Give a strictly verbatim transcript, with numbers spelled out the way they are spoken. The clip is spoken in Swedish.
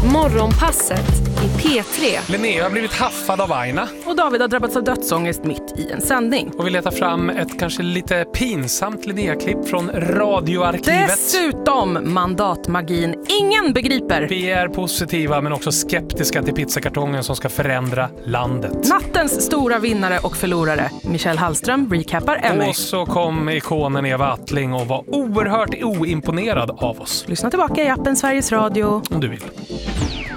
Morgonpasset i P tre. Linnea har blivit haffad av Aina. Och David har drabbats av dödsångest mitt i en sändning. Och vi letar fram ett kanske lite pinsamt Linnea-klipp från radioarkivet. Dessutom mandatmagin ingen begriper. Vi är positiva men också skeptiska till pizzakartongen som ska förändra landet. Nattens stora vinnare och förlorare. Michelle Hallström recapar Emmy. Och så kom ikonen Eva Attling och var oerhört oimponerad av oss. Lyssna tillbaka i appen Sveriges Radio om du vill.